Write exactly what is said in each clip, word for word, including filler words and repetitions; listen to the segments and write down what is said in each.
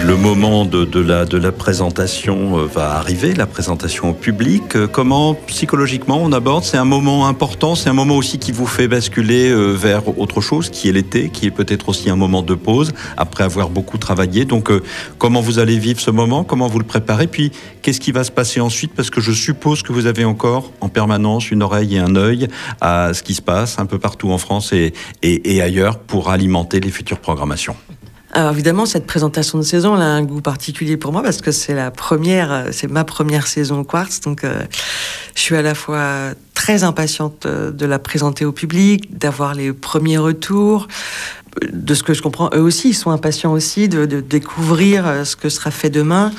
Le moment de, de, la, de la présentation va arriver, la présentation au public. Comment, psychologiquement, on aborde? C'est un moment important, c'est un moment aussi qui vous fait basculer vers autre chose, qui est l'été, qui est peut-être aussi un moment de pause, après avoir beaucoup travaillé. Donc, comment vous allez vivre ce moment? Comment vous le préparez? Puis, qu'est-ce qui va se passer ensuite? Parce que je suppose que vous avez encore, en permanence, une oreille et un œil à ce qui se passe un peu partout en France et, et, et ailleurs pour alimenter les futures programmations. Alors évidemment, cette présentation de saison, elle a un goût particulier pour moi parce que c'est la première, c'est ma première saison au Quartz, donc euh, je suis à la fois très impatiente de la présenter au public, d'avoir les premiers retours. De ce que je comprends, eux aussi, ils sont impatients aussi de, de découvrir ce que sera fait demain.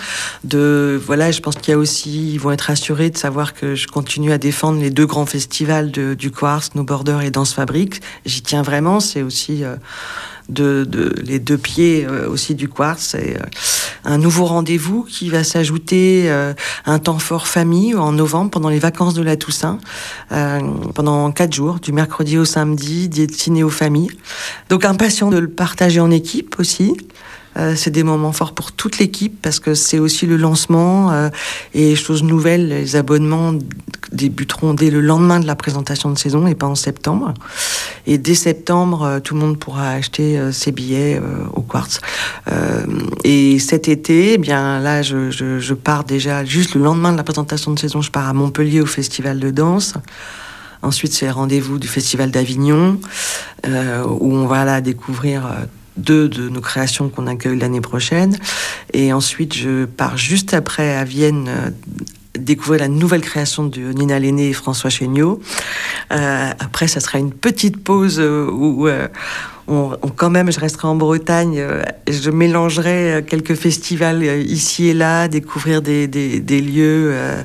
De voilà, je pense qu'il y a aussi, ils vont être assurés de savoir que je continue à défendre les deux grands festivals de, du Quartz, Snowboarder et Danse Fabrique. J'y tiens vraiment. C'est aussi euh, de, de les deux pieds euh, aussi du Quartz. C'est euh, un nouveau rendez-vous qui va s'ajouter euh, à un temps fort famille en novembre pendant les vacances de la Toussaint, euh, pendant quatre jours, du mercredi au samedi, destiné aux familles. Donc impatient de le partager en équipe aussi. Euh, c'est des moments forts pour toute l'équipe parce que c'est aussi le lancement euh, et chose nouvelle, les abonnements débuteront dès le lendemain de la présentation de saison et pas en septembre. Et dès septembre, euh, tout le monde pourra acheter euh, ses billets euh, au Quartz. Euh, et cet été, eh bien là, je, je, je pars déjà juste le lendemain de la présentation de saison. Je pars à Montpellier au festival de danse. Ensuite, c'est le rendez-vous du festival d'Avignon euh, où on va là découvrir euh, deux de nos créations qu'on accueille l'année prochaine. Et ensuite, je pars juste après à Vienne euh, découvrir la nouvelle création de Nina Lenné et François Chéniaud. Euh, après, ça sera une petite pause euh, où euh, on, on, quand même, je resterai en Bretagne. Euh, je mélangerai quelques festivals euh, ici et là, découvrir des, des, des lieux euh,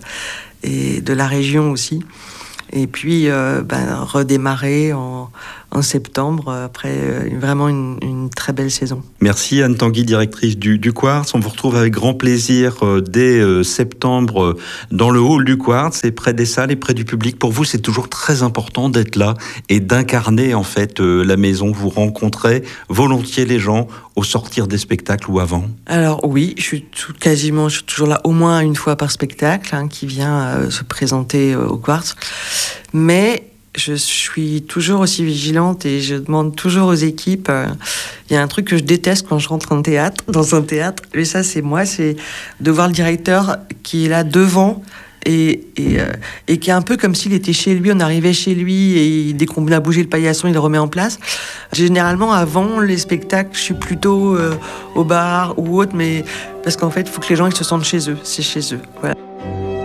et de la région aussi. Et puis, euh, ben, redémarrer en, en septembre, après euh, vraiment une, une très belle saison. Merci Anne Tanguy, directrice du, du Quartz. On vous retrouve avec grand plaisir euh, dès euh, septembre euh, dans le hall du Quartz et près des salles et près du public. Pour vous, c'est toujours très important d'être là et d'incarner en fait euh, la maison. Vous rencontrez volontiers les gens au sortir des spectacles ou avant? Alors oui, je suis tout, quasiment, je suis toujours là au moins une fois par spectacle hein, qui vient euh, se présenter euh, au Quartz. Mais je suis toujours aussi vigilante et je demande toujours aux équipes. Euh, il y a un truc que je déteste quand je rentre en théâtre, dans un théâtre, et ça c'est moi, c'est de voir le directeur qui est là devant et, et, euh, et qui est un peu comme s'il était chez lui. On arrivait chez lui et dès qu'on a bougé le paillasson, il le remet en place. Généralement, avant les spectacles, je suis plutôt euh, au bar ou autre, mais parce qu'en fait, il faut que les gens ils se sentent chez eux. C'est chez eux. Voilà.